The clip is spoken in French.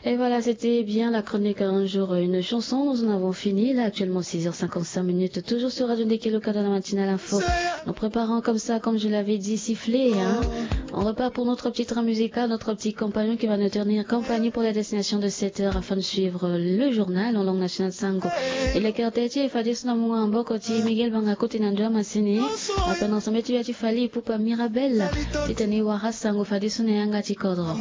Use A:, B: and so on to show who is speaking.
A: Et voilà, c'était bien la chronique Un jour, une chanson. Nous en avons fini. Là, actuellement, 6h55, toujours sur Radio Ndeke, le cadre de la matinale info. Nous préparons comme ça, comme je l'avais dit, siffler, hein. On repart pour notre petit train musical, notre petit compagnon qui va nous tenir compagnie pour la destination de 7h afin de suivre le journal en langue nationale sango. Et le quartier, il faut dire son nom en bokoti, Miguel Bangakoti Nandra Massini. Après, nous sommes tués à Tifali, Poupa Mirabel. Titani Wara Sango, Fadisune Yanga Tikodro.